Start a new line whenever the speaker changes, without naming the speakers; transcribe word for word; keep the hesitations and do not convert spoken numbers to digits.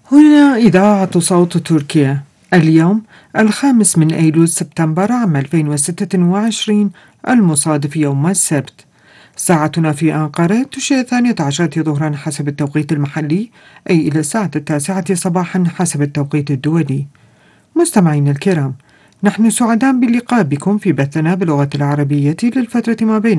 هنا إذاعة صوت تركيا. اليوم الخامس من أيلول سبتمبر عام ألفين وستة وعشرين، المصادف يوم السبت. ساعتنا في أنقرة تشير الثانية عشرة ظهرا حسب التوقيت المحلي، أي إلى الساعة التاسعة صباحا حسب التوقيت الدولي. مستمعينا الكرام، نحن سعداء باللقاء بكم في بثنا باللغة العربية للفترة ما بين